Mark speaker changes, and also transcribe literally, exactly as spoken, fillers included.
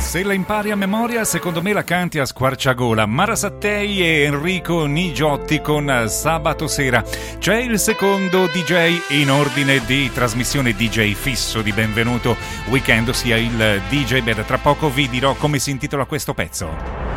Speaker 1: Se la impari a memoria, secondo me la canti a squarciagola. Mara Sattei e Enrico Nigiotti con Sabato Sera. C'è il secondo D J in ordine di trasmissione, D J fisso di Benvenuto Weekend, ossia il D J Bed. Tra poco vi dirò come si intitola questo pezzo.